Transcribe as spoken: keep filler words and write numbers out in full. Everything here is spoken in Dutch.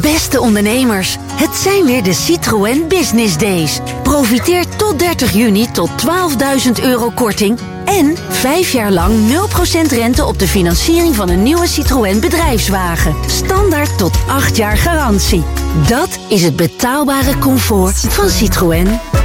Beste ondernemers, het zijn weer de Citroën Business Days. Profiteer tot dertig juni tot twaalfduizend euro korting en vijf jaar lang nul procent rente op de financiering van een nieuwe Citroën bedrijfswagen. Standaard tot acht jaar garantie. Dat is het betaalbare comfort van Citroën.